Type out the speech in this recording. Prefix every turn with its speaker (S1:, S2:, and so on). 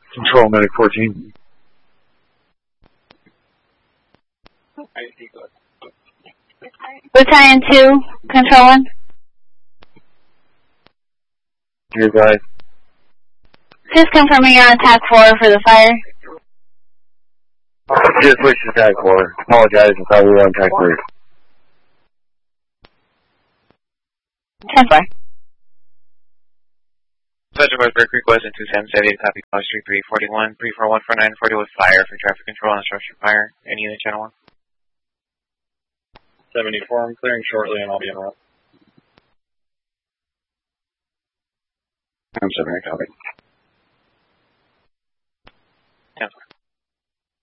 S1: Control Medic 14.
S2: Battalion 2, Control 1.
S1: Here, guys.
S2: Just confirming you're on task 4 for the fire.
S1: Just switched to Tag 4. Apologize, I thought we were on Tag 3.
S2: 10-4.
S3: Sergeant Westbrook, requesting 2778, copy call street 341, 3414940 with fire for traffic control and structure fire. Any unit channel 1?
S4: 74, I'm clearing shortly and I'll be en route.
S1: I'm sorry, copy.
S3: 10-4.